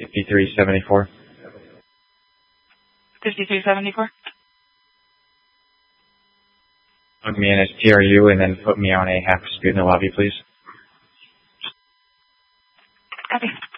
5374. 5374. Plug me in as TRU and then put me on a half dispute in the lobby, please. Copy.